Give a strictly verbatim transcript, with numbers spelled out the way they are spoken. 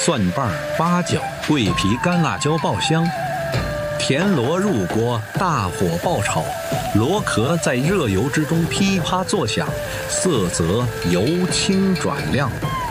蒜瓣、八角、桂皮、干辣椒爆香。田螺入锅，大火爆炒，螺壳在热油之中噼啪作响，色泽由清转亮。